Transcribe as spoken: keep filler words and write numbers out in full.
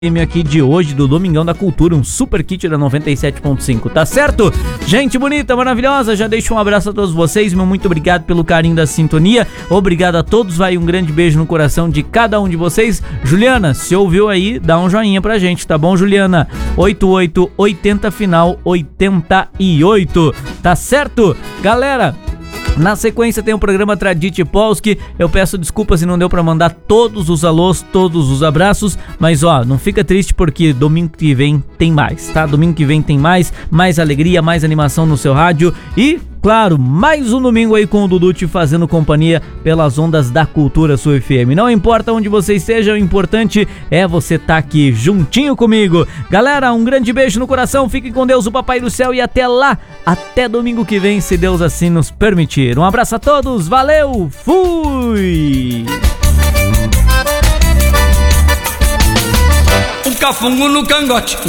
aqui de hoje, do Domingão da Cultura, um super kit da noventa e sete ponto cinco, tá certo? Gente bonita, maravilhosa, já deixo um abraço a todos vocês, meu muito obrigado pelo carinho da sintonia, obrigado a todos, vai um grande beijo no coração de cada um de vocês. Juliana, se ouviu aí, dá um joinha pra gente, tá bom, Juliana? oito oito oito zero final oitenta e oito, tá certo? Galera, na sequência tem o programa Tradite Polski. Eu peço desculpas se não deu pra mandar todos os alôs, todos os abraços, mas ó, não fica triste porque domingo que vem tem mais, tá? Domingo que vem tem mais, mais alegria, mais animação no seu rádio e, claro, mais um domingo aí com o Dudu te fazendo companhia pelas ondas da Cultura Sul F M. Não importa onde você esteja, o importante é você estar aqui juntinho comigo. Galera, um grande beijo no coração, fique com Deus, o Papai do Céu, e até lá, até domingo que vem, se Deus assim nos permitir. Um abraço a todos, valeu, fui! Um cafungo no cangote,